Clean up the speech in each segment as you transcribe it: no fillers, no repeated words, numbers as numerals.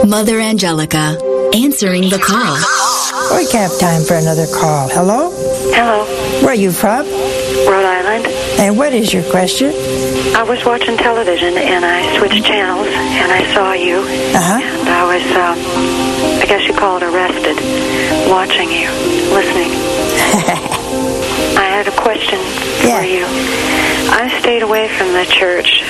Mother Angelica, answering the call. We can't have time for another call. Hello? Hello. Where are you from? Rhode Island. And what is your question? I was watching television and I switched channels and I saw you. And I was, I guess you call it arrested, watching you, listening. I had a question for you. I stayed away from the church.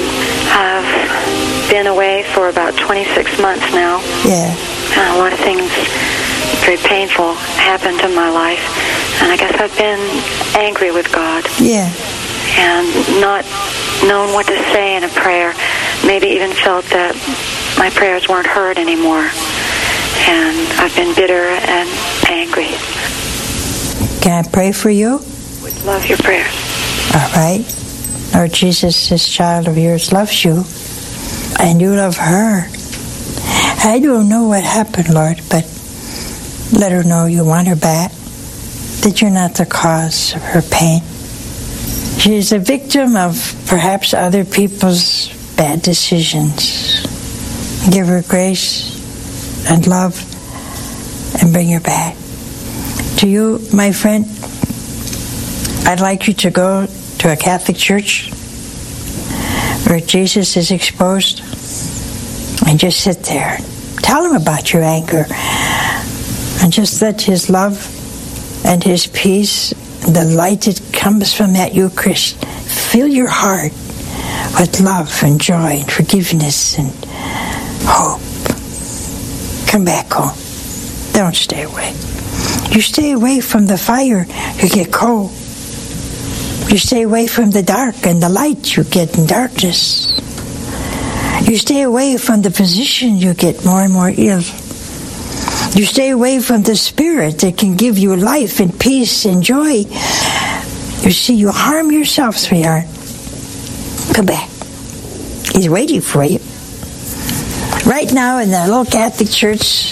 I've been away for about 26 months now. Yeah. A lot of things very painful happened in my life. And I guess I've been angry with God. Yeah. And not known what to say in a prayer. Maybe even felt that my prayers weren't heard anymore. And I've been bitter and angry. Can I pray for you? Would love your prayers. All right. Lord Jesus, this child of yours loves you, and you love her. I don't know what happened, Lord, but let her know you want her back, that you're not the cause of her pain. She is a victim of perhaps other people's bad decisions. Give her grace and love and bring her back. To you, my friend, I'd like you to go to a Catholic church where Jesus is exposed and just sit there. Tell him about your anger and just let his love and his peace, the light that comes from that Eucharist, fill your heart with love and joy and forgiveness and hope. Come back home. Don't stay away. You stay away from the fire, you get cold. You stay away from the dark and the light, you get in darkness. You stay away from the physician, you get more and more ill. You stay away from the Spirit that can give you life and peace and joy. You see, you harm yourself, sweetheart. Come back. He's waiting for you. Right now in the little Catholic church,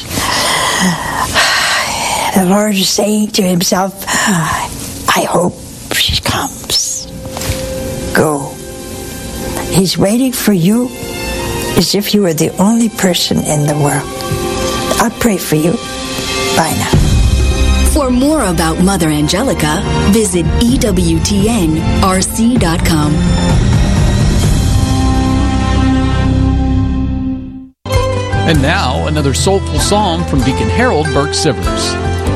the Lord is saying to himself, I hope she comes. Go. He's waiting for you as if you were the only person in the world. I'll pray for you. Bye now. For more about Mother Angelica, visit EWTNRC.com. And now, another soulful psalm from Deacon Harold Burke-Sivers.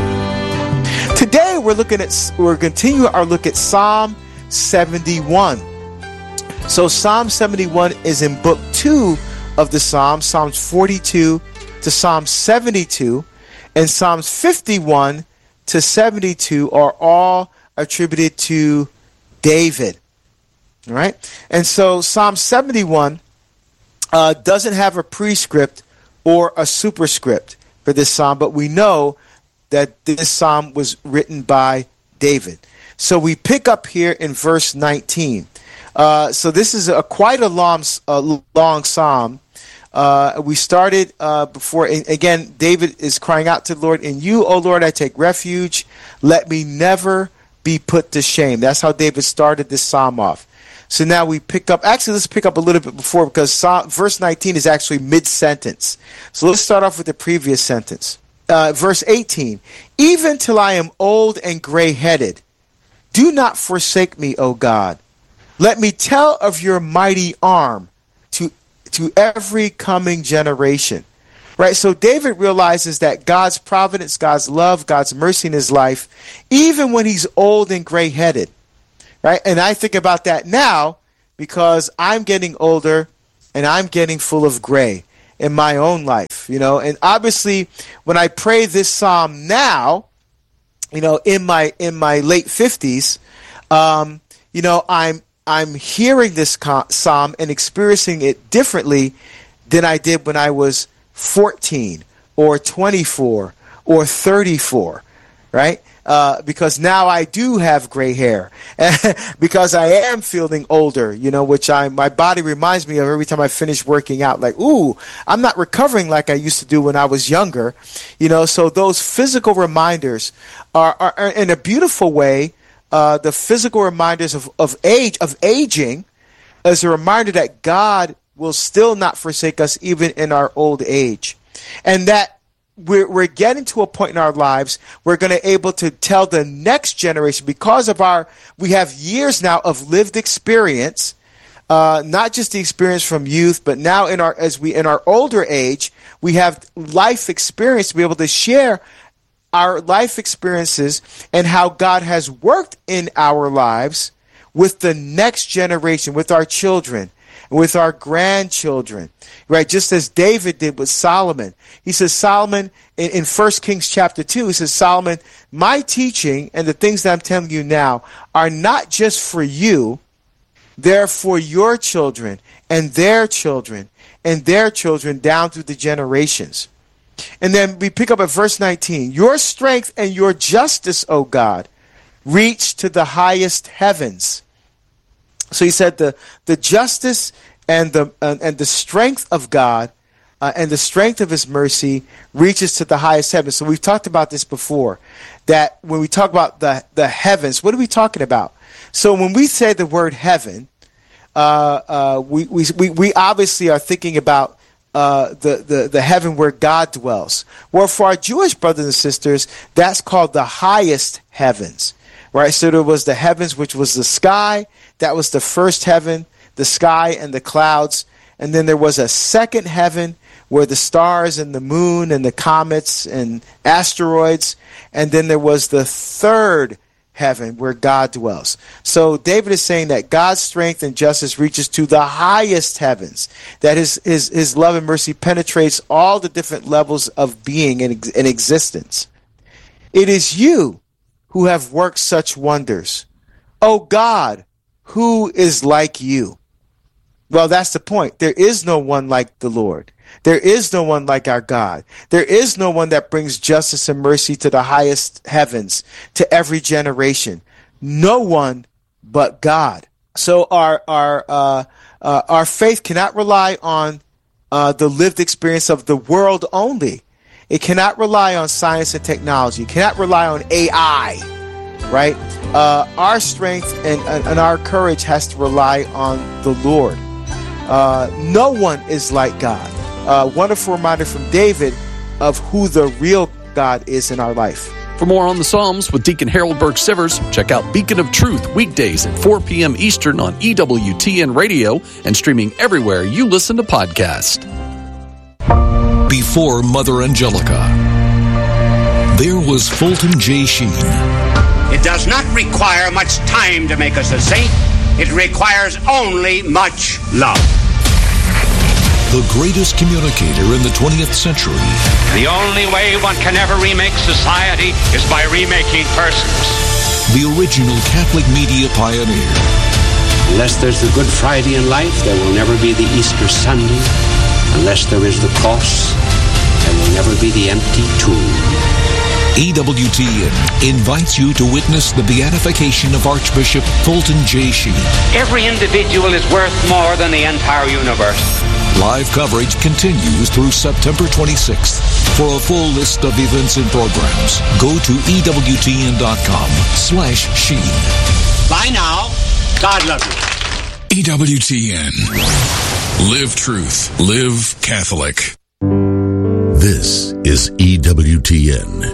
Today we're continuing our look at Psalm 71. So Psalm 71 is in book 2 of the Psalms, Psalms 42 to Psalm 72, and Psalms 51 to 72 are all attributed to David. All right? And so Psalm 71 doesn't have a prescript or a superscript for this psalm, but we know that this psalm was written by David. So we pick up here in verse 19. So this is quite a long psalm. We started before, again, David is crying out to the Lord, "In you, O Lord, I take refuge. Let me never be put to shame." That's how David started this psalm off. So now we pick up, actually let's pick up a little bit before, because verse 19 is actually mid-sentence. So let's start off with the previous sentence. Verse 18, "Even till I am old and gray-headed, do not forsake me, O God. Let me tell of your mighty arm to every coming generation." Right? So David realizes that God's providence, God's love, God's mercy in his life, even when he's old and gray-headed. Right? And I think about that now because I'm getting older and I'm getting full of gray in my own life, and obviously when I pray this psalm now, in my late 50s, I'm hearing this psalm and experiencing it differently than I did when I was 14 or 24 or 34, right? Because now I do have gray hair, because I am feeling older, which my body reminds me of every time I finish working out, like, ooh, I'm not recovering like I used to do when I was younger, so those physical reminders are in a beautiful way. The physical reminders of aging, is a reminder that God will still not forsake us even in our old age. And that we're getting to a point in our lives we're going to able to tell the next generation, because of we have years now of lived experience, not just the experience from youth, but now in our older age, we have life experience to be able to share our life experiences and how God has worked in our lives with the next generation, with our children, with our grandchildren, right? Just as David did with Solomon. He says, Solomon, in 1 Kings chapter 2, he says, Solomon, my teaching and the things that I'm telling you now are not just for you, they're for your children and their children and their children down through the generations. And then we pick up at verse 19. Your strength and your justice, O God, reach to the highest heavens. So he said the justice and the strength of God and the strength of his mercy reaches to the highest heavens. So we've talked about this before, that when we talk about the heavens, what are we talking about? So when we say the word heaven, we obviously are thinking about the heaven where God dwells. Well, for our Jewish brothers and sisters, that's called the highest heavens, right? So there was the heavens, which was the sky. That was the first heaven, the sky and the clouds. And then there was a second heaven where the stars and the moon and the comets and asteroids. And then there was the third heaven where God dwells. So David is saying that God's strength and justice reaches to the highest heavens, that his love and mercy penetrates all the different levels of being and existence. It is you who have worked such wonders. O God, who is like you? Well, that's the point. There is no one like the Lord. There is no one like our God. There is no one that brings justice and mercy to the highest heavens, to every generation. No one but God. So our faith cannot rely on the lived experience of the world only. It cannot rely on science and technology. It cannot rely on AI, right? Our strength and our courage has to rely on the Lord. No one is like God. Wonderful reminder from David of who the real God is in our life. For more on the Psalms with Deacon Harold Burke Sivers, check out Beacon of Truth weekdays at 4 p.m. Eastern on EWTN Radio and streaming everywhere you listen to podcasts. Before Mother Angelica, there was Fulton J. Sheen. It does not require much time to make us a saint. It requires only much love. The greatest communicator in the 20th century. The only way one can ever remake society is by remaking persons. The original Catholic media pioneer. Unless there's the Good Friday in life, there will never be the Easter Sunday. Unless there is the cross, there will never be the empty tomb. EWTN invites you to witness the beatification of Archbishop Fulton J. Sheen. Every individual is worth more than the entire universe. Live coverage continues through September 26th. For a full list of events and programs, go to EWTN.com/Sheen. Bye now. God love you. EWTN. Live truth. Live Catholic. This is EWTN.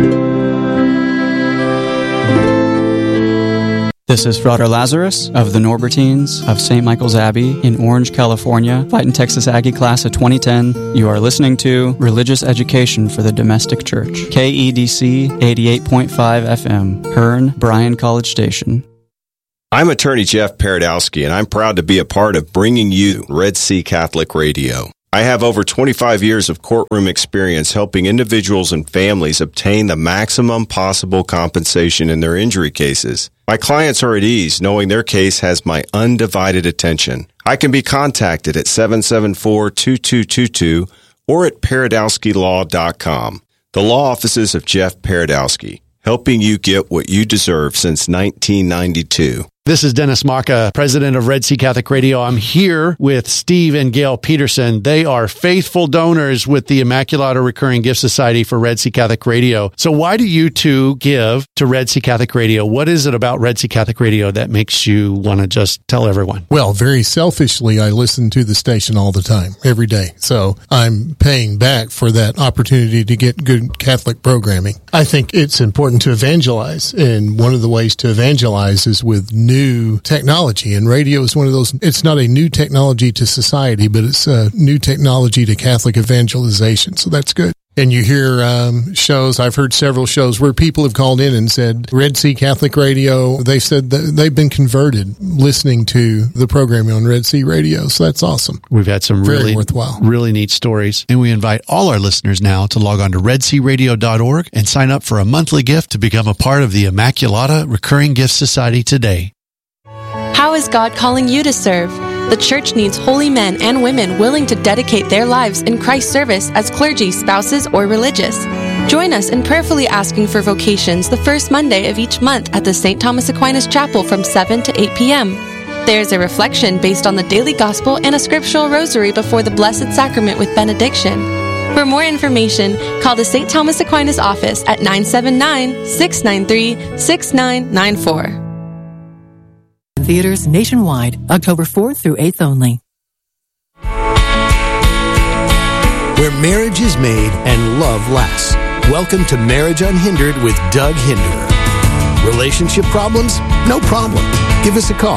This is Frater Lazarus of the Norbertines of St. Michael's Abbey in Orange, California, Fighting Texas Aggie Class of 2010. You are listening to Religious Education for the Domestic Church, KEDC 88.5 FM, Hearn, Bryan College Station. I'm attorney Jeff Paradowski, and I'm proud to be a part of bringing you Red Sea Catholic Radio. I have over 25 years of courtroom experience helping individuals and families obtain the maximum possible compensation in their injury cases. My clients are at ease knowing their case has my undivided attention. I can be contacted at 774-2222 or at paradowskilaw.com. The law offices of Jeff Paradowski, helping you get what you deserve since 1992. This is Dennis Maka, president of Red Sea Catholic Radio. I'm here with Steve and Gail Peterson. They are faithful donors with the Immaculata Recurring Gift Society for Red Sea Catholic Radio. So why do you two give to Red Sea Catholic Radio? What is it about Red Sea Catholic Radio that makes you want to just tell everyone? Well, very selfishly, I listen to the station all the time, every day. So I'm paying back for that opportunity to get good Catholic programming. I think it's important to evangelize, and one of the ways to evangelize is with new technology, and radio is one of those. It's not a new technology to society, but it's a new technology to Catholic evangelization, so that's good. And you hear shows, I've heard several shows where people have called in and said, Red Sea Catholic Radio, they've said that they've been converted listening to the programming on Red Sea Radio. So that's awesome. We've had some very worthwhile, really neat stories. And we invite all our listeners now to log on to redsearadio.org and sign up for a monthly gift to become a part of the Immaculata Recurring Gift Society today. How is God calling you to serve? The church needs holy men and women willing to dedicate their lives in Christ's service as clergy, spouses, or religious. Join us in prayerfully asking for vocations the first Monday of each month at the St. Thomas Aquinas Chapel from 7 to 8 p.m. There's a reflection based on the daily gospel and a scriptural rosary before the Blessed Sacrament with benediction. For more information, call the St. Thomas Aquinas office at 979-693-6994. Theaters nationwide, October 4th through 8th only. Where marriage is made and love lasts. Welcome to Marriage Unhindered with Doug Hinderer. Relationship problems? No problem. Give us a call,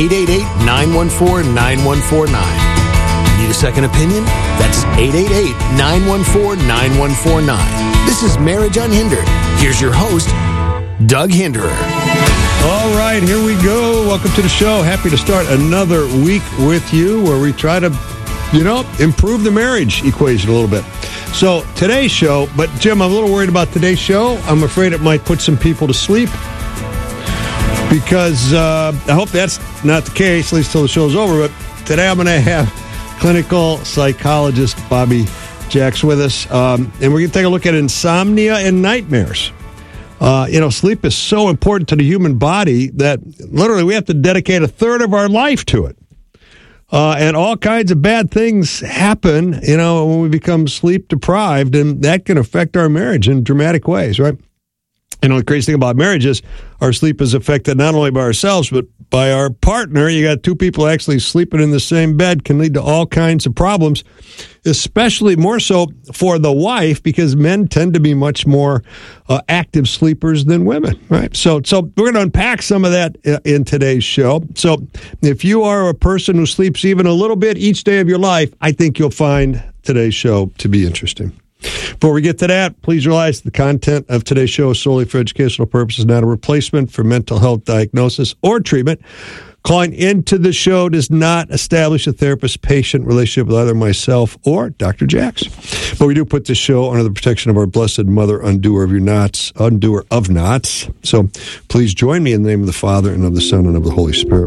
888-914-9149. Need a second opinion? That's 888-914-9149. This is Marriage Unhindered. Here's your host, Doug Hinderer. All right, here we go. Welcome to the show. Happy to start another week with you where we try to, improve the marriage equation a little bit. So today's show, but Jim, I'm a little worried about today's show. I'm afraid it might put some people to sleep because I hope that's not the case, at least till the show's over. But today I'm going to have clinical psychologist Bobby Jacks with us, and we're going to take a look at insomnia and nightmares. Sleep is so important to the human body that literally we have to dedicate a third of our life to it. And all kinds of bad things happen, when we become sleep deprived, and that can affect our marriage in dramatic ways, right? The crazy thing about marriage is our sleep is affected not only by ourselves, but by our partner. You got two people actually sleeping in the same bed can lead to all kinds of problems, especially more so for the wife, because men tend to be much more active sleepers than women, right? So we're going to unpack some of that in today's show. So if you are a person who sleeps even a little bit each day of your life, I think you'll find today's show to be interesting. Before we get to that, please realize the content of today's show is solely for educational purposes, not a replacement for mental health diagnosis or treatment. Calling into the show does not establish a therapist-patient relationship with either myself or Dr. Jacks. But we do put this show under the protection of our Blessed Mother, undoer of knots. So please join me in the name of the Father, and of the Son, and of the Holy Spirit.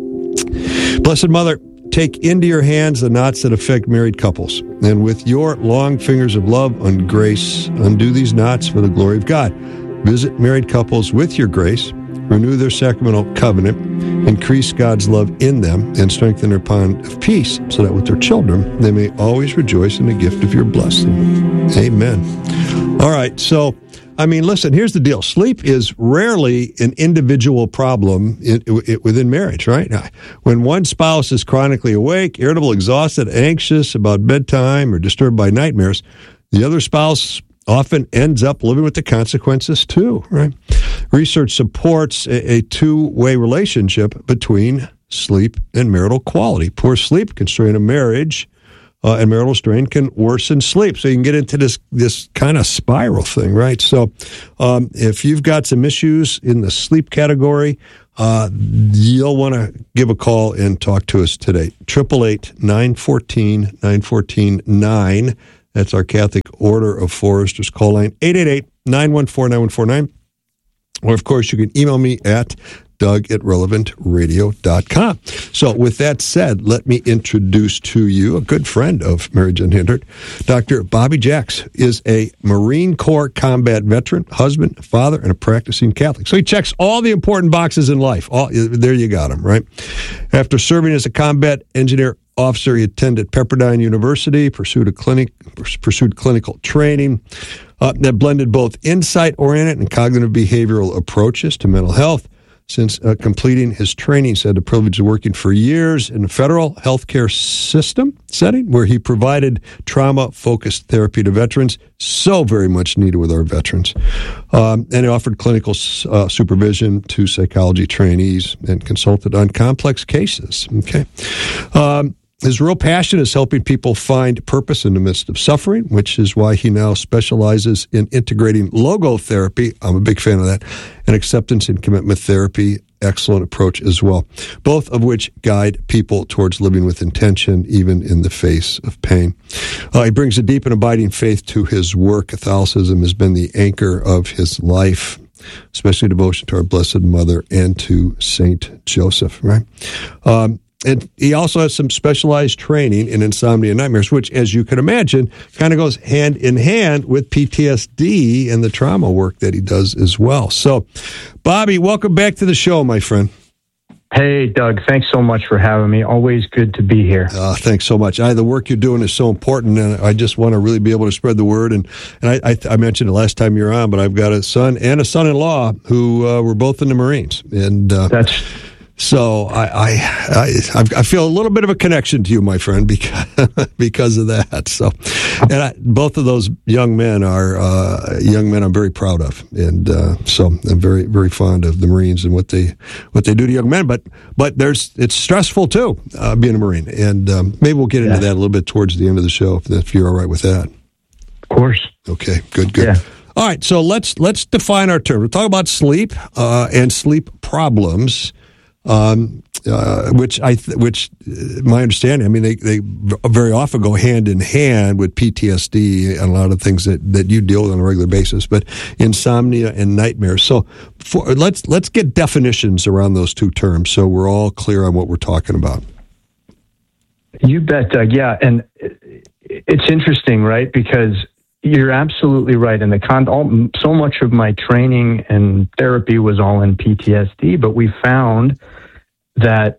Blessed Mother, take into your hands the knots that affect married couples, and with your long fingers of love and grace, undo these knots for the glory of God. Visit married couples with your grace, renew their sacramental covenant, increase God's love in them, and strengthen their bond of peace, so that with their children they may always rejoice in the gift of your blessing. Amen. All right, so listen, here's the deal. Sleep is rarely an individual problem within marriage, right? When one spouse is chronically awake, irritable, exhausted, anxious about bedtime, or disturbed by nightmares, the other spouse often ends up living with the consequences too, right? Research supports a two-way relationship between sleep and marital quality. Poor sleep can strain a marriage, and marital strain can worsen sleep. So you can get into this kind of spiral thing, right? So if you've got some issues in the sleep category, you'll want to give a call and talk to us today. 888-914-914-9. That's our Catholic Order of Foresters call line, 888-914-9149. Or, of course, you can email me at Doug@relevantradio.com. So with that said, let me introduce to you a good friend of Marriage Unhindered. Dr. Bobby Jacks is a Marine Corps combat veteran, husband, father, and a practicing Catholic. So he checks all the important boxes in life. There you got him, right? After serving as a combat engineer officer, he attended Pepperdine University, pursued clinical training that blended both insight-oriented and cognitive behavioral approaches to mental health. Since completing his training, he's had the privilege of working for years in a federal healthcare system setting where he provided trauma-focused therapy to veterans, so very much needed with our veterans. And he offered clinical supervision to psychology trainees and consulted on complex cases. Okay. His real passion is helping people find purpose in the midst of suffering, which is why he now specializes in integrating logotherapy. I'm a big fan of that. And acceptance and commitment therapy. Excellent approach as well. Both of which guide people towards living with intention, even in the face of pain. He brings a deep and abiding faith to his work. Catholicism has been the anchor of his life, especially devotion to our Blessed Mother and to Saint Joseph, right? And he also has some specialized training in insomnia and nightmares, which, as you can imagine, kind of goes hand in hand with PTSD and the trauma work that he does as well. So, Bobby, welcome back to the show, my friend. Hey, Doug, thanks so much for having me. Always good to be here. Thanks so much. The work you're doing is so important, and I just want to really be able to spread the word. And I mentioned it last time you were on, but I've got a son and a son-in-law who were both in the Marines. And that's... So I feel a little bit of a connection to you, my friend, because of that. So, and both of those young men are young men I'm very proud of, and so I'm very, very fond of the Marines and what they do to young men. But it's stressful too, being a Marine, and maybe we'll get into that a little bit towards the end of the show if you're all right with that. Of course. Okay. Good. Yeah. All right. So let's define our term. We'll talk about sleep and sleep problems. Which my understanding, I mean, they very often go hand in hand with PTSD and a lot of things that you deal with on a regular basis, but insomnia and nightmares. So let's get definitions around those two terms so we're all clear on what we're talking about. You bet, Doug. Yeah. And it's interesting, right? Because you're absolutely right. And so much of my training and therapy was all in PTSD, but we found that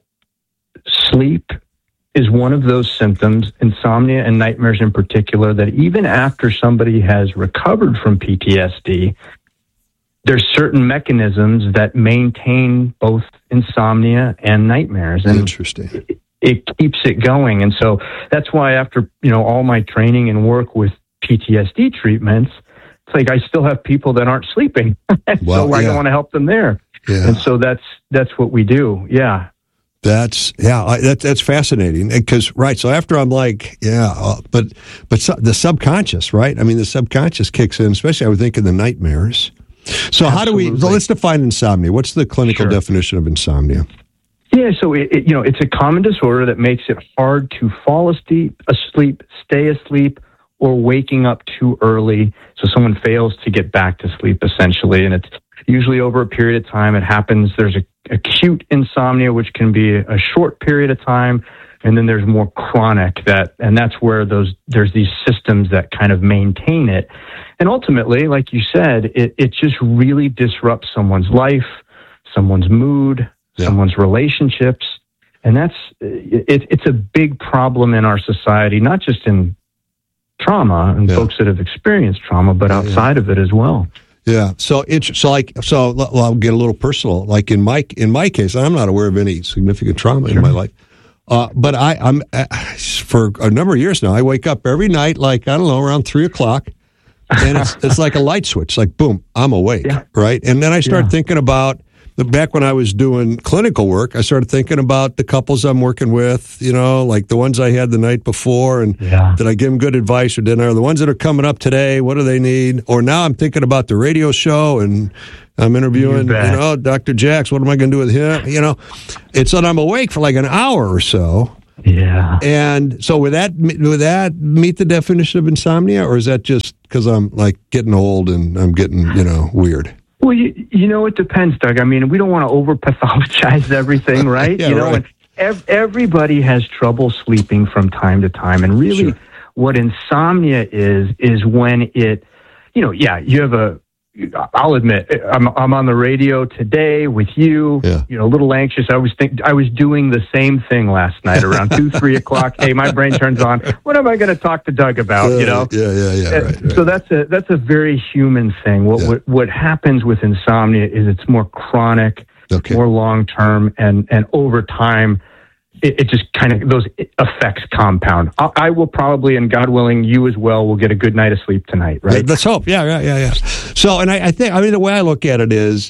sleep is one of those symptoms, insomnia and nightmares in particular, that even after somebody has recovered from PTSD, there's certain mechanisms that maintain both insomnia and nightmares. And interesting. It keeps it going. And so that's why after, all my training and work with PTSD treatments, it's like I still have people that aren't sleeping. So I don't want to help them there. Yeah. And so that's what we do. Yeah. That's fascinating because so after I'm like, but the subconscious, right? I mean, the subconscious kicks in, especially I would think in the nightmares. So let's define insomnia. What's the clinical definition of insomnia? Yeah, so it's a common disorder that makes it hard to fall asleep, stay asleep, or waking up too early. So someone fails to get back to sleep, essentially. And it's usually over a period of time. It happens. There's acute insomnia, which can be a short period of time. And then there's more chronic and that's where there's these systems that kind of maintain it. And ultimately, like you said, it just really disrupts someone's life, someone's mood, someone's relationships. And it's a big problem in our society, not just in trauma and folks that have experienced trauma, but outside of it as well. Yeah. So I'll get a little personal. Like in my case, I'm not aware of any significant trauma in my life. But I'm for a number of years now, I wake up every night, like, I don't know, around 3:00, and it's like a light switch, like, boom, I'm awake. Right. And then I start thinking about back when I was doing clinical work, I started thinking about the couples I'm working with, like the ones I had the night before, and did I give them good advice or didn't I? Or the ones that are coming up today, what do they need? Or now I'm thinking about the radio show and I'm interviewing, Dr. Jacks, what am I going to do with him? And so I'm awake for like an hour or so. Yeah. And so would that meet the definition of insomnia, or is that just because I'm like getting old and I'm getting, weird? Well, you know, it depends, Doug. I mean, we don't want to over-pathologize everything, right? Yeah, you know, right. And everybody has trouble sleeping from time to time. And really, what insomnia is when it, you know, you have I'll admit, I'm on the radio today with you, you know, a little anxious. I was doing the same thing last night around 2, 3 o'clock. Hey, my brain turns on. What am I going to talk to Doug about? You know? Right. So that's a very human thing. What happens with insomnia is it's more chronic, more long term, and over time, it just kind of, those effects compound. I will probably, and God willing, you as well, will get a good night of sleep tonight, right? Let's hope. Yeah. So, and I think, the way I look at it is,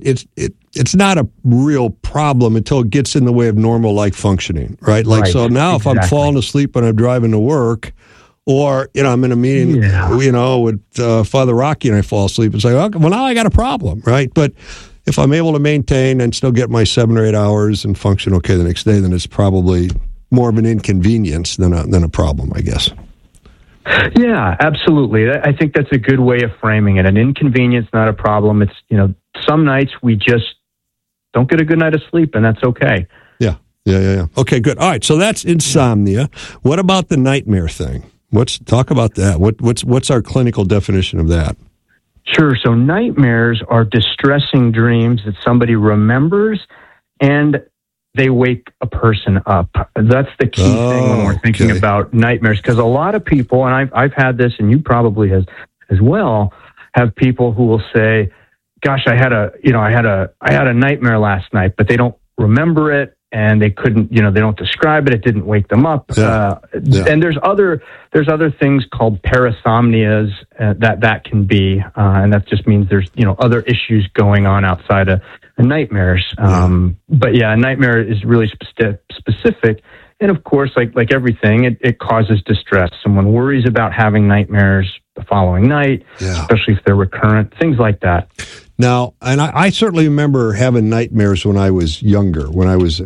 it's not a real problem until it gets in the way of normal life functioning, right? So now if I'm falling asleep when I'm driving to work, or, you know, I'm in a meeting, you know, with Father Rocky and I fall asleep, it's like, okay, well, now I got a problem, right? But if I'm able to maintain and still get my 7 or 8 hours and function okay the next day, then it's probably more of an inconvenience than a problem, I guess. Yeah, absolutely. I think that's a good way of framing it. An inconvenience, not a problem. It's, you know, some nights we just don't get a good night of sleep, and that's okay. Yeah. Okay, good. All right, so that's insomnia. What about the nightmare thing? Let's talk about that. What's our clinical definition of that? Sure. So nightmares are distressing dreams that somebody remembers and they wake a person up. That's the key thing when we're thinking about nightmares, because a lot of people, and I've had this, and you probably has as well, have people who will say, "Gosh, I had a nightmare last night," but they don't remember it. And they couldn't, you know, they don't describe it. It didn't wake them up. And there's other things called parasomnias that can be, and that just means there's, you know, other issues going on outside of nightmares. But a nightmare is really specific. And of course, like everything, it causes distress. Someone worries about having nightmares the following night, especially if they're recurrent, things like that. Now, and I certainly remember having nightmares when I was younger, when I was,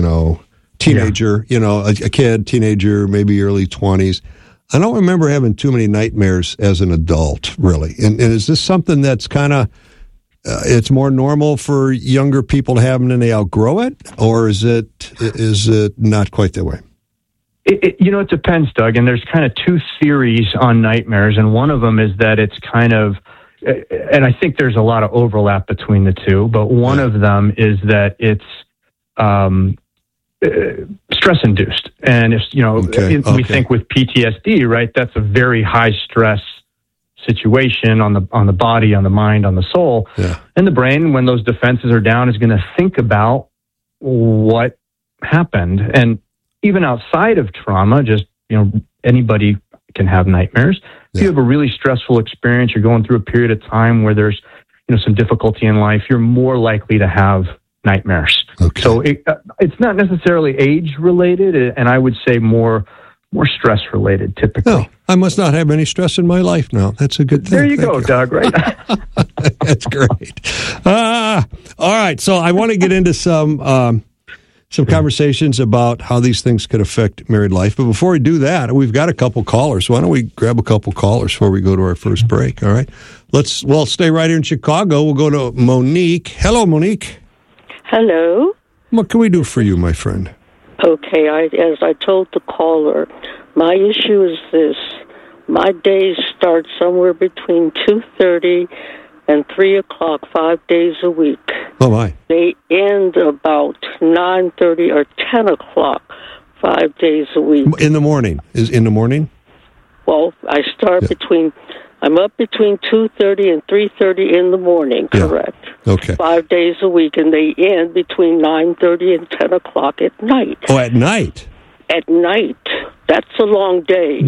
teenager, a kid, teenager, maybe early 20s. I don't remember having too many nightmares as an adult, really. And is this something that's kind of, it's more normal for younger people to have them and they outgrow it? Or is it not quite that way? It depends, Doug. And there's kind of two theories on nightmares. And one of them is that it's kind of, and I think there's a lot of overlap between the two, but one of them is that it's stress-induced. And if, we think with PTSD, right, that's a very high-stress situation on the body, on the mind, on the soul. Yeah. And the brain, when those defenses are down, is going to think about what happened. And even outside of trauma, just, anybody can have nightmares. If you have a really stressful experience, you're going through a period of time where there's, some difficulty in life, you're more likely to have nightmares. Okay. So it's not necessarily age related, and I would say more stress related typically. No, I must not have any stress in my life now. That's a good thing. There you go, Doug, right? That's great. All right, so I want to get into some conversations about how these things could affect married life. But before we do that, we've got a couple callers. Why don't we grab a couple callers before we go to our first break? All right. We'll stay right here in Chicago. We'll go to Monique. Hello, Monique. Hello. What can we do for you, my friend? Okay, as I told the caller, my issue is this. My days start somewhere between 2:30 and 3 o'clock, 5 days a week. Oh, my. They end about 9:30 or 10 o'clock, 5 days a week. In the morning? Is in the morning? Well, I start I'm up between 2:30 and 3:30 in the morning, correct? Okay. 5 days a week, and they end between 9:30 and 10 o'clock at night. Oh, at night? At night. That's a long day.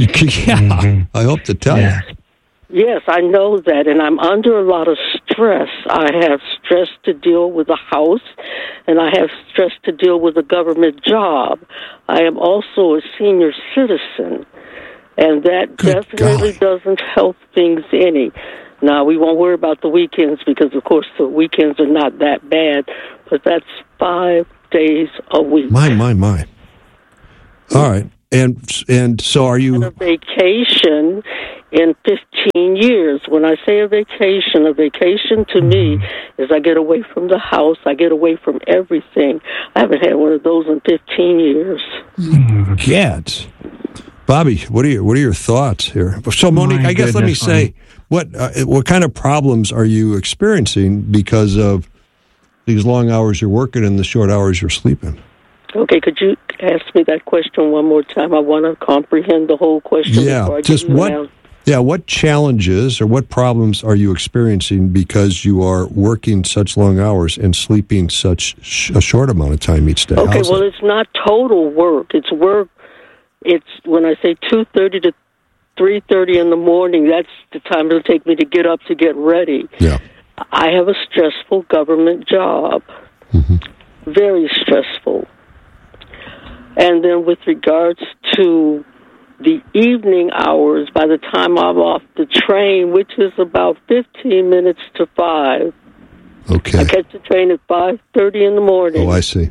I hope to tell you. Yes, I know that, and I'm under a lot of stress. I have stress to deal with the house, and I have stress to deal with a government job. I am also a senior citizen, and that definitely doesn't help things any. Now, we won't worry about the weekends because, of course, the weekends are not that bad, but that's 5 days a week. My. All right. And so are you... On a vacation in 15 years. When I say a vacation to me is I get away from the house, I get away from everything. I haven't had one of those in 15 years. Cats. Bobby, what are your thoughts here? So, Monique, I guess let me say, what kind of problems are you experiencing because of these long hours you're working and the short hours you're sleeping? Okay, could you ask me that question one more time? I want to comprehend the whole question. Yeah, just what challenges or what problems are you experiencing because you are working such long hours and sleeping such a short amount of time each day? Okay, well, it's not total work. It's work. It's when I say 2:30 to 3:30 in the morning, that's the time it'll take me to get up to get ready. Yeah. I have a stressful government job. Very stressful. And then with regards to the evening hours, by the time I'm off the train, which is about 15 minutes to 5. Okay. I catch the train at 5:30 in the morning. Oh, I see.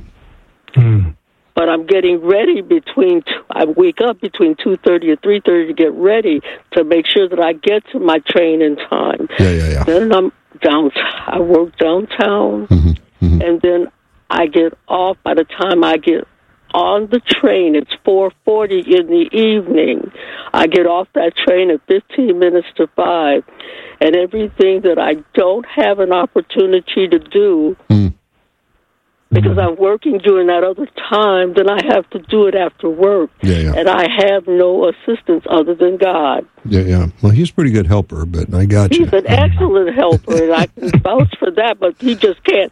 But I'm getting ready I wake up between 2:30 and 3:30 to get ready to make sure that I get to my train in time. Yeah. Then I work downtown, and then I get off. By the time I get on the train, it's 4:40 in the evening. I get off that train at 15 minutes to 5, and everything that I don't have an opportunity to do because I'm working during that other time, then I have to do it after work. Yeah. And I have no assistance other than God. Yeah. Well, he's a pretty good helper, but I got you. He's an excellent helper, and I can vouch for that, but he just can't.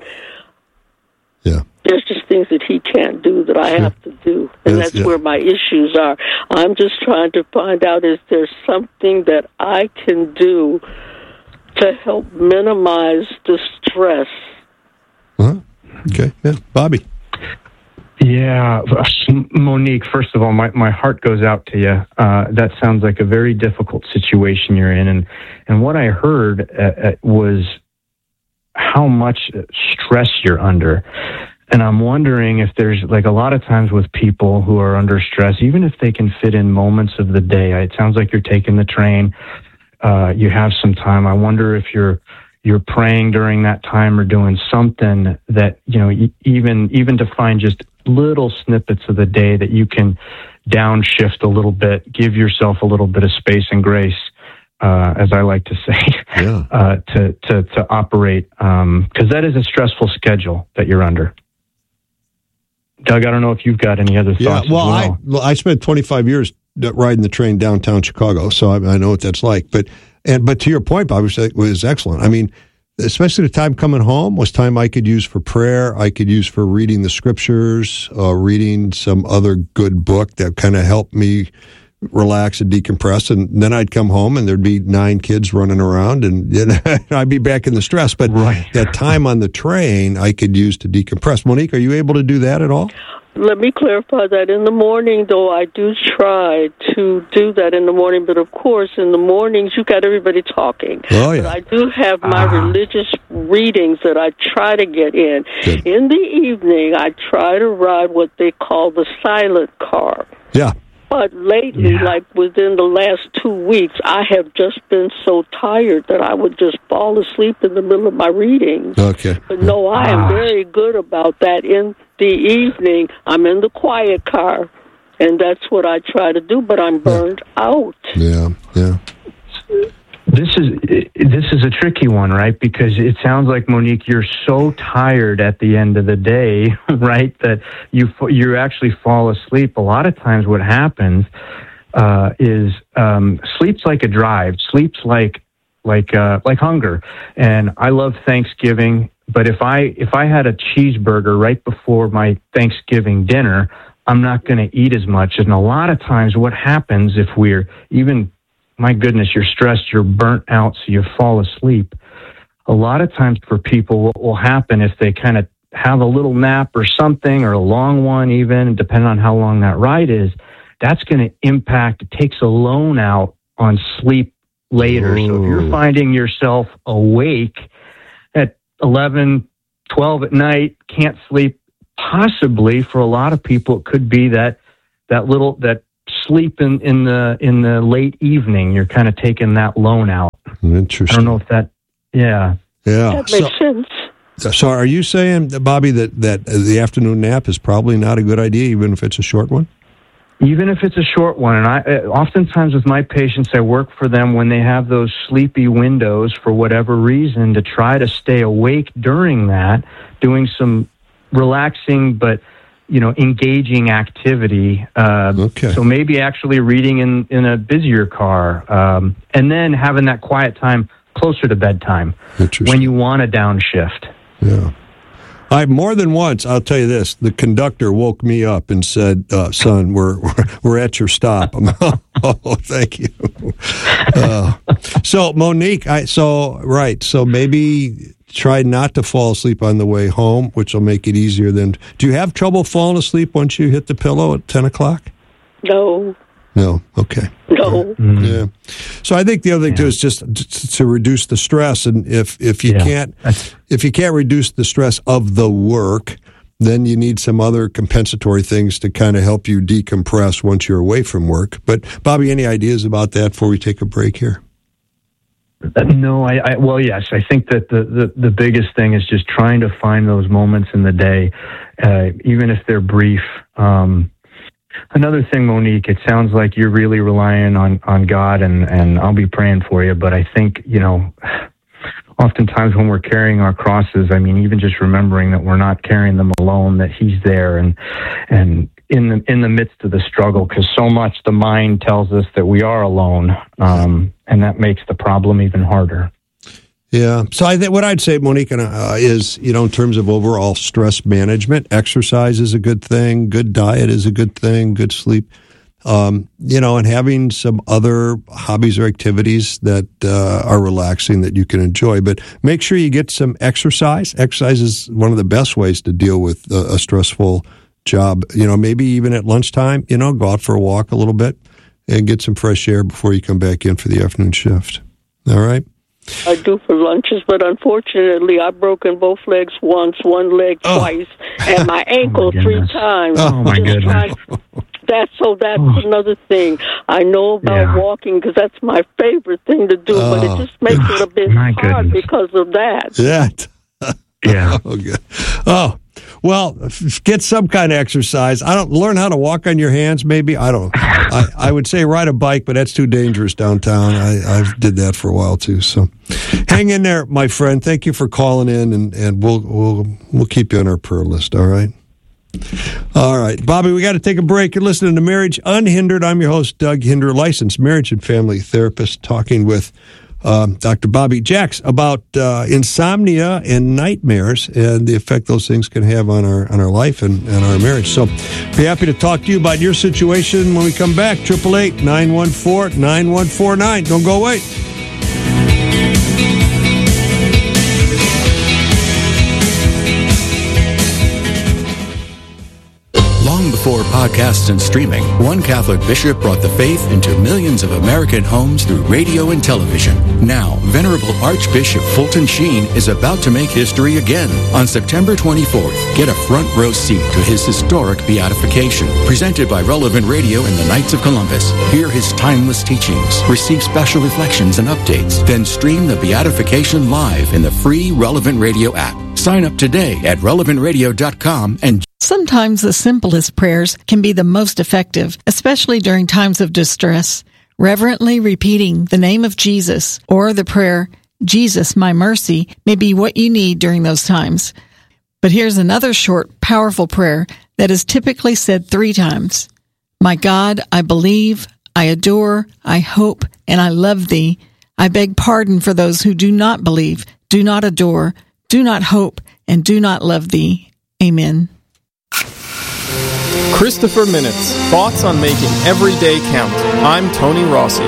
Yeah. There's just things that he can't do that I have to do, and that's where my issues are. I'm just trying to find out, is there something that I can do to help minimize the stress? Okay. Yeah. Bobby. Yeah. Monique, first of all, my heart goes out to you. That sounds like a very difficult situation you're in. And what I heard was how much stress you're under. And I'm wondering if there's, like, a lot of times with people who are under stress, even if they can fit in moments of the day, it sounds like you're taking the train, you have some time. I wonder if you're praying during that time or doing something that, even to find just little snippets of the day that you can downshift a little bit, give yourself a little bit of space and grace, as I like to say, to operate, because that is a stressful schedule that you're under. Doug, I don't know if you've got any other thoughts. Yeah, well, I spent 25 years riding the train downtown Chicago, so I know what that's like. But to your point, Bob, was excellent. I mean, especially the time coming home was time I could use for prayer. I could use for reading the scriptures, reading some other good book that kind of helped me relax and decompress. And then I'd come home and there'd be 9 kids running around and I'd be back in the stress. But that time on the train I could use to decompress. Monique, are you able to do that at all? Let me clarify that. In the morning, though, I do try to do that in the morning. But, of course, in the mornings, you got everybody talking. Oh, yeah. But I do have my religious readings that I try to get in. Good. In the evening, I try to ride what they call the silent car. Yeah. But lately, like within the last 2 weeks, I have just been so tired that I would just fall asleep in the middle of my readings. Okay. But no, I am very good about that. In the evening, I'm in the quiet car, and that's what I try to do, but I'm burned out. Yeah. This is a tricky one, right? Because it sounds like, Monique, you're so tired at the end of the day, right, that you actually fall asleep. A lot of times what happens is sleep's like a drive. Sleep's like hunger. And I love Thanksgiving, but if I had a cheeseburger right before my Thanksgiving dinner, I'm not going to eat as much. And a lot of times what happens if we're even, my goodness, you're stressed, you're burnt out, so you fall asleep. A lot of times for people, what will happen if they kind of have a little nap or something, or a long one even, depending on how long that ride is, that's going to impact, it takes a loan out on sleep later. Ooh. So if you're finding yourself awake at 11, 12 at night, can't sleep, possibly for a lot of people, it could be that sleep in the late evening. You're kind of taking that loan out. Interesting. I don't know if that. Yeah. Yeah. That makes sense. So are you saying, Bobby, that the afternoon nap is probably not a good idea, even if it's a short one? Even if it's a short one, and I oftentimes with my patients, I work for them when they have those sleepy windows for whatever reason to try to stay awake during that, doing some relaxing but engaging activity. Okay. So maybe actually reading in a busier car, and then having that quiet time closer to bedtime when you want to downshift. Yeah. More than once, I'll tell you this, the conductor woke me up and said, son, we're at your stop. Oh, thank you. So Monique, so maybe try not to fall asleep on the way home, which will make it easier then. Do you have trouble falling asleep once you hit the pillow at 10 o'clock? No. No. Okay. No. Yeah. So I think the other thing too is just to reduce the stress, and if you can't reduce the stress of the work, then you need some other compensatory things to kind of help you decompress once you're away from work. But Bobby, any ideas about that before we take a break here? No, well, yes. I think that the biggest thing is just trying to find those moments in the day, even if they're brief. Another thing, Monique, it sounds like you're really relying on God, and I'll be praying for you. But I think, oftentimes when we're carrying our crosses, I mean, even just remembering that we're not carrying them alone, that He's there and in the midst of the struggle, because so much the mind tells us that we are alone, and that makes the problem even harder. Yeah. So what I'd say, Monique, is, in terms of overall stress management, exercise is a good thing. Good diet is a good thing. Good sleep. And having some other hobbies or activities that are relaxing that you can enjoy. But make sure you get some exercise. Exercise is one of the best ways to deal with a stressful job. Maybe even at lunchtime, go out for a walk a little bit and get some fresh air before you come back in for the afternoon shift. All right? I do for lunches, but unfortunately, I've broken both legs once, one leg twice, and my ankle 3 times. Oh, my goodness. That's another thing. I know about walking because that's my favorite thing to do, but it just makes it a bit hard because of that. Yeah. Oh, good. Oh, well, get some kind of exercise. Learn how to walk on your hands, maybe. I would say ride a bike, but that's too dangerous downtown. I did that for a while too. So hang in there, my friend. Thank you for calling in, and we'll keep you on our prayer list. All right. All right, Bobby, we got to take a break. You're listening to Marriage Unhindered. I'm your host, Doug Hinder, licensed marriage and family therapist, talking with Dr. Bobby Jacks about insomnia and nightmares and the effect those things can have on our life and our marriage. So be happy to talk to you about your situation when we come back. 888-914-9149. Don't go away. Long before podcasts and streaming, one Catholic bishop brought the faith into millions of American homes through radio and television. Now, Venerable Archbishop Fulton Sheen is about to make history again. On September 24th, get a front row seat to his historic beatification, presented by Relevant Radio and the Knights of Columbus. Hear his timeless teachings, receive special reflections and updates, then stream the beatification live in the free Relevant Radio app. Sign up today at relevantradio.com and sometimes the simplest prayers can be the most effective, especially during times of distress. Reverently repeating the name of Jesus or the prayer, Jesus, my mercy, may be what you need during those times. But here's another short, powerful prayer that is typically said 3 times. My God, I believe, I adore, I hope, and I love thee. I beg pardon for those who do not believe, do not adore, do not hope, and do not love thee. Amen. Christopher Minutes, thoughts on making every day count. I'm Tony Rossi.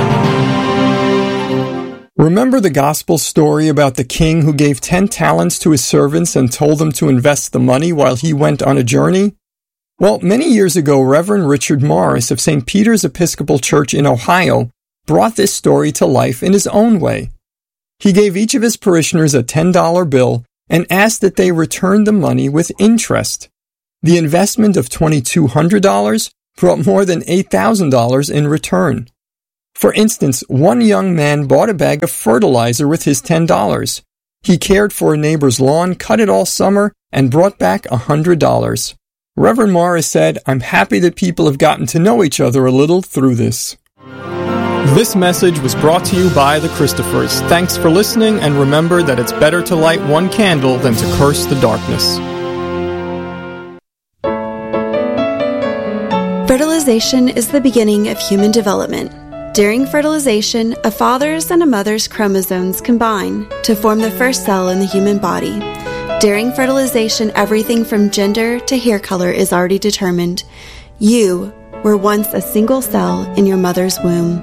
Remember the gospel story about the king who gave 10 talents to his servants and told them to invest the money while he went on a journey? Well, many years ago, Reverend Richard Morris of St. Peter's Episcopal Church in Ohio brought this story to life in his own way. He gave each of his parishioners a $10 bill and asked that they return the money with interest. The investment of $2,200 brought more than $8,000 in return. For instance, one young man bought a bag of fertilizer with his $10. He cared for a neighbor's lawn, cut it all summer, and brought back $100. Reverend Morris said, "I'm happy that people have gotten to know each other a little through this." This message was brought to you by the Christophers. Thanks for listening, and remember that it's better to light one candle than to curse the darkness. Fertilization is the beginning of human development. During fertilization, a father's and a mother's chromosomes combine to form the first cell in the human body. During fertilization, everything from gender to hair color is already determined. You were once a single cell in your mother's womb.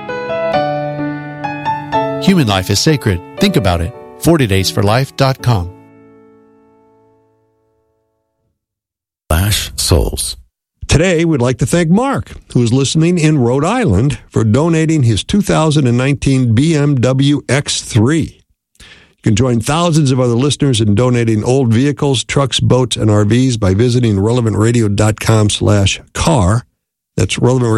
Human life is sacred. Think about it. 40daysforlife.com. Flash Souls. Today, we'd like to thank Mark, who is listening in Rhode Island, for donating his 2019 BMW X3. You can join thousands of other listeners in donating old vehicles, trucks, boats, and RVs by visiting relevantradio.com/car. That's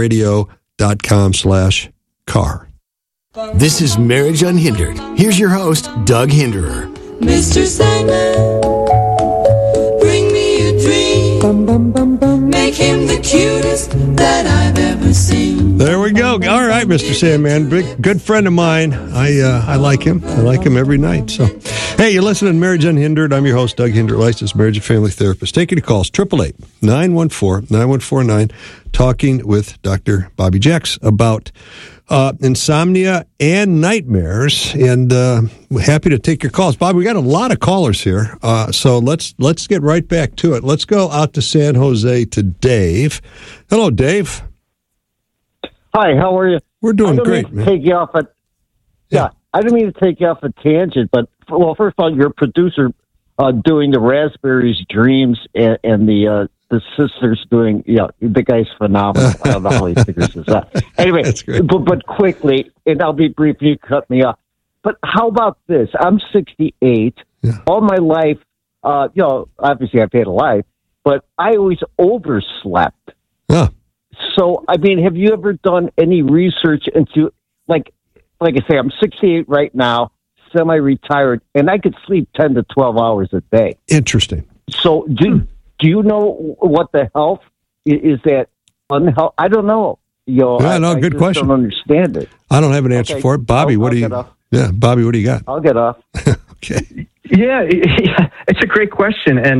relevantradio.com/car. This is Marriage Unhindered. Here's your host, Doug Hinderer. Mr. Sandman, bring me a dream. Make him the cutest that I've ever seen. There we go. All right, Mr. Sandman, good friend of mine. I like him. I like him every night. So, hey, you're listening to Marriage Unhindered. I'm your host, Doug Hinderer, licensed marriage and family therapist. Taking your calls, 888-914-9149, talking with Dr. Bobby Jacks about insomnia and nightmares, and we're happy to take your calls. Bob, we got a lot of callers here, so let's get right back to it. Let's go out to San Jose to Dave. Hello, Dave. Hi, how are you? We're doing great, man. Take you off I didn't mean to take you off a tangent, but first of all, your producer doing the Raspberries Dreams and the sisters doing, the guy's phenomenal. I don't know how he figures this out. Anyway, but quickly, and I'll be brief, you cut me off. But how about this? I'm 68. Yeah. All my life, obviously I've had a life, but I always overslept. Yeah. So, I mean, have you ever done any research into, like I say, I'm 68 right now, semi-retired, and I could sleep 10 to 12 hours a day. Interesting. So, do you know what the health is? That unhealth? I don't know. Good question. I don't understand it. I don't have an answer for it. Bobby, what do you? Yeah, Bobby, what do you got? I'll get off. Okay. Yeah, it's a great question, and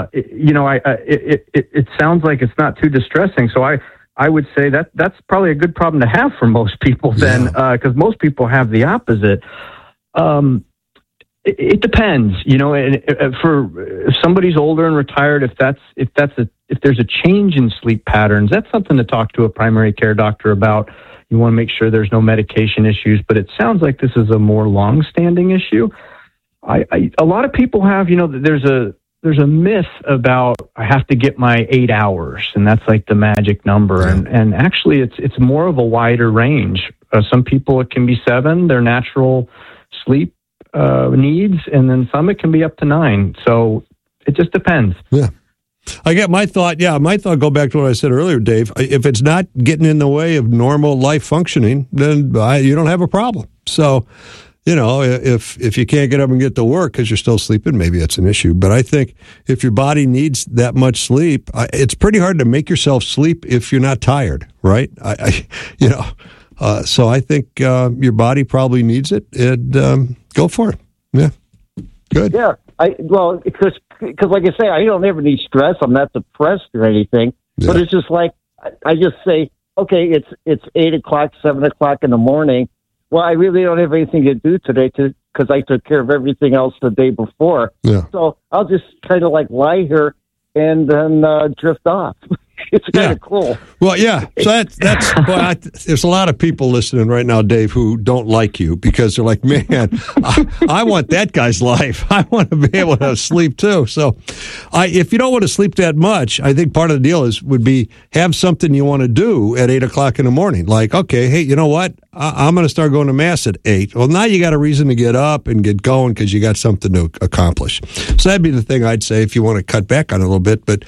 it sounds like it's not too distressing. So I would say that's probably a good problem to have for most people. Then, because most people have the opposite. It depends, and for if somebody's older and retired, if there's a change in sleep patterns, that's something to talk to a primary care doctor about. You want to make sure there's no medication issues, but it sounds like this is a more long-standing issue. A lot of people have, there's a myth about I have to get my 8 hours, and that's like the magic number. And actually, it's more of a wider range. Some people, it can be 7, their natural sleep needs, and then some it can be up to 9. So it just depends. Yeah. I get my thought. Yeah, my thought go back to what I said earlier, Dave. If it's not getting in the way of normal life functioning, then you don't have a problem. So, if you can't get up and get to work because you're still sleeping, maybe that's an issue. But I think if your body needs that much sleep, it's pretty hard to make yourself sleep if you're not tired, right? So I think your body probably needs it, and go for it. Yeah, good. Yeah, because like I say, I don't have any stress. I'm not depressed or anything. Yeah. But it's just like I just say, okay, it's 8 o'clock, 7 o'clock in the morning. Well, I really don't have anything to do today because I took care of everything else the day before. Yeah. So I'll just kind of like lie here and then drift off. It's kind of cool. Well, yeah. So that's there's a lot of people listening right now, Dave, who don't like you because they're like, man, I want that guy's life. I want to be able to sleep too. So if you don't want to sleep that much, I think part of the deal would be have something you want to do at 8 o'clock in the morning. Like, okay, hey, you know what? I'm going to start going to Mass at 8. Well, now you got a reason to get up and get going because you got something to accomplish. So that'd be the thing I'd say if you want to cut back on it a little bit. But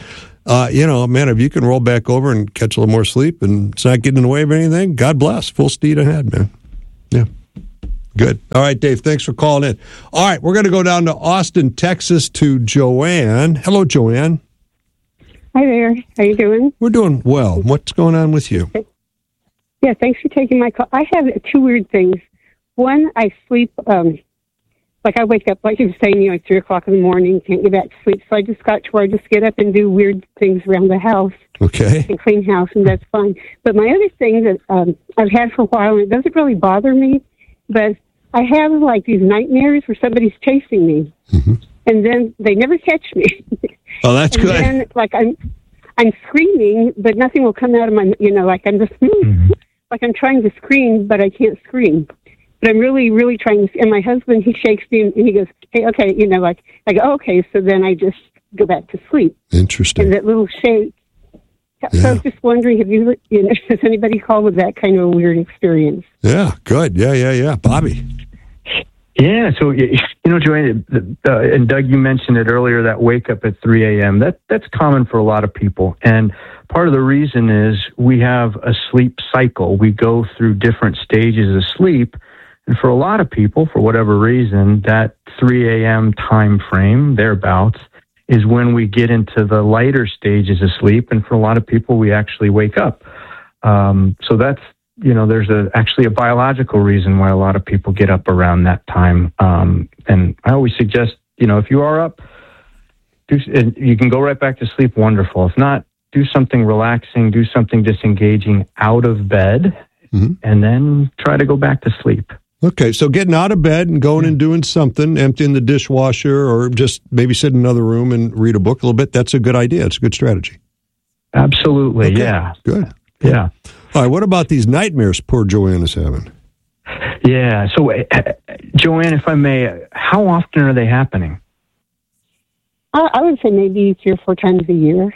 man, if you can roll back over and catch a little more sleep and it's not getting in the way of anything, God bless. Full speed ahead, man. Yeah. Good. All right, Dave, thanks for calling in. All right, we're going to go down to Austin, Texas to Joanne. Hello, Joanne. Hi there. How you doing? We're doing well. What's going on with you? Yeah, thanks for taking my call. I have two weird things. One, I sleep, like I wake up, like you were saying, at 3 o'clock in the morning, can't get back to sleep. So I just got to where I just get up and do weird things around the house. Okay. And clean house, and that's fine. But my other thing that I've had for a while, and it doesn't really bother me, but I have like these nightmares where somebody's chasing me. Mm-hmm. And then they never catch me. Oh, that's good. And then, like, I'm screaming, but nothing will come out of my, like I'm just, like I'm trying to scream, but I can't scream. But I'm really, really trying to, and my husband, he shakes me and he goes, hey, okay, like, I go, oh, okay, so then I just go back to sleep. Interesting. And that little shake. Yeah. So I was just wondering, has anybody called with that kind of a weird experience? Yeah, good. Yeah. Bobby. Yeah, so, Joanne, and Doug, you mentioned it earlier, that wake up at 3 a.m. That's common for a lot of people. And part of the reason is we have a sleep cycle. We go through different stages of sleep. And for a lot of people, for whatever reason, that 3 a.m. time frame, thereabouts, is when we get into the lighter stages of sleep. And for a lot of people, we actually wake up. So that's, there's actually a biological reason why a lot of people get up around that time. And I always suggest, if you are up, you can go right back to sleep, wonderful. If not, do something relaxing, do something disengaging out of bed, and then try to go back to sleep. Okay, so getting out of bed and going and doing something, emptying the dishwasher, or just maybe sit in another room and read a book a little bit, that's a good idea. It's a good strategy. Absolutely, okay. Yeah. Good. Yeah. All right, what about these nightmares poor Joanne is having? Yeah, so Joanne, if I may, how often are they happening? I would say maybe 3 or 4 times a year.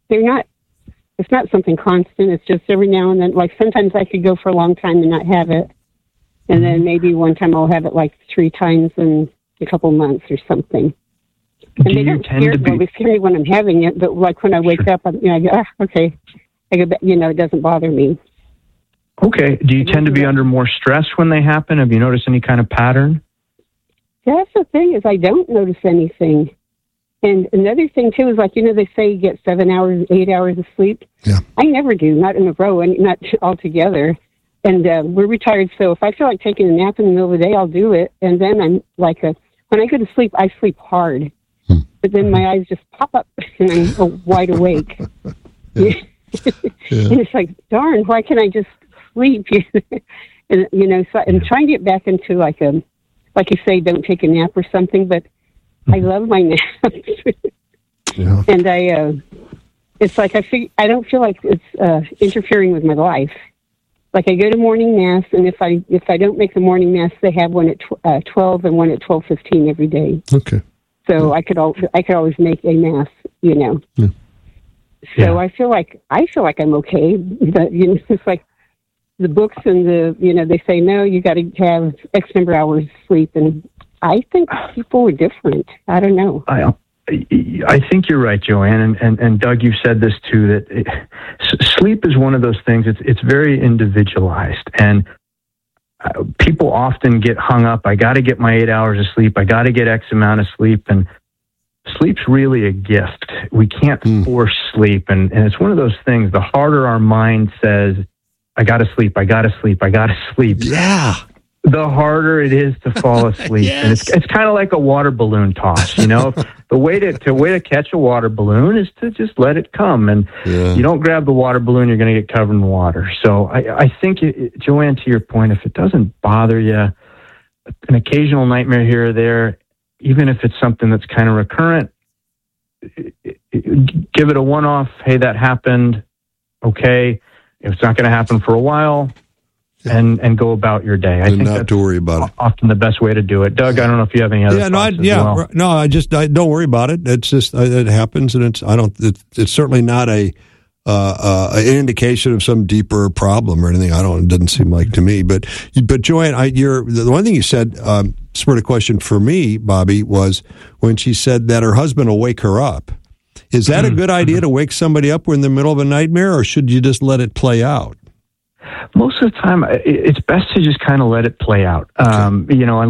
It's not something constant. It's just every now and then. Like sometimes I could go for a long time and not have it. And then maybe one time I'll have it like 3 times in a couple months or something. And they don't scare me when I'm having it, but like when I wake up, I go, okay. I go, it doesn't bother me. Okay. Do you tend to be under more stress when they happen? Have you noticed any kind of pattern? Yeah, that's the thing, is I don't notice anything. And another thing, too, is like, they say you get 7 hours, 8 hours of sleep. Yeah. I never do, not in a row, and not all together. And we're retired, so if I feel like taking a nap in the middle of the day, I'll do it. And then I'm like, when I go to sleep, I sleep hard. But then my eyes just pop up, and I'm wide awake. Yeah. And it's like, darn, why can't I just sleep? And, so I'm trying to get back into like you say, don't take a nap or something, but I love my naps. Yeah. And it's like, I don't feel like it's interfering with my life. Like I go to morning mass, and if I don't make the morning mass, they have one at 12 and one at 12:15 every day. Okay. So I could always make a mass, Yeah. So I feel like I'm okay, but it's like the books and they say no, you got to have X number of hours of sleep, and I think people are different. I don't know. I think you're right, Joanne, and Doug, you said this too, that sleep is one of those things. It's very individualized, and people often get hung up. I got to get my 8 hours of sleep. I got to get X amount of sleep, and sleep's really a gift. We can't force sleep, and it's one of those things. The harder our mind says, I got to sleep, I got to sleep, I got to sleep. Yeah. The harder it is to fall asleep. Yes. And it's kind of like a water balloon toss, The way to catch a water balloon is to just let it come. And you don't grab the water balloon, you're going to get covered in water. So I think, Joanne, to your point, if it doesn't bother you, an occasional nightmare here or there, even if it's something that's kind of recurrent, give it a one-off. Hey, that happened. Okay. If it's not going to happen for a while, and go about your day. I think not to worry about it. Often the best way to do it. Doug, I don't know if you have any other thoughts as well. I don't worry about it. It's just it happens, and it's certainly not an indication of some deeper problem or anything. It doesn't seem like to me. But Joanne, the one thing you said spurred a question for me, Bobby, was when she said that her husband will wake her up. Is that a good idea to wake somebody up in the middle of a nightmare, or should you just let it play out? Most of the time, it's best to just kind of let it play out. You know,